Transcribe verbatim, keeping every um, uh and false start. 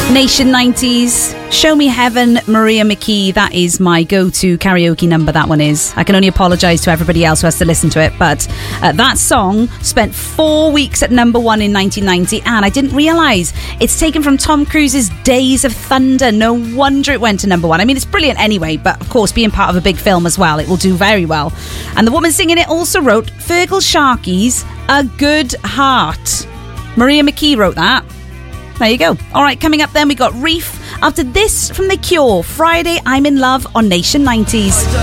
Nation nineties, Show Me Heaven, Maria McKee. That is my go-to karaoke number, that one is. I can only apologise to everybody else who has to listen to it, but uh, that song spent four weeks at number one in nineteen ninety, and I didn't realise it's taken from Tom Cruise's Days of Thunder. No wonder it went to number one. I mean, it's brilliant anyway, but of course, being part of a big film as well, it will do very well. And the woman singing it also wrote Feargal Sharkey's A Good Heart. Maria McKee wrote that. There you go. All right, coming up then, we got Reef. After this, from The Cure, Friday, I'm in Love on Nation nineties.